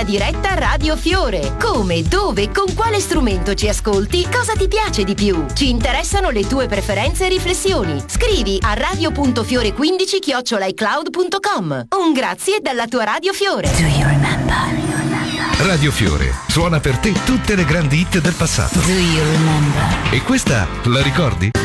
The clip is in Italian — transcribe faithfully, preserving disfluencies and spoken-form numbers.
linea diretta Radio Fiore. Come, dove, con quale strumento ci ascolti, cosa ti piace di più? Ci interessano le tue preferenze e riflessioni. Scrivi a radio punto fiore quindici chiocciola icloud punto com. Un grazie dalla tua Radio Fiore. Do you remember? Radio Fiore suona per te tutte le grandi hit del passato. Do you remember? E questa la ricordi?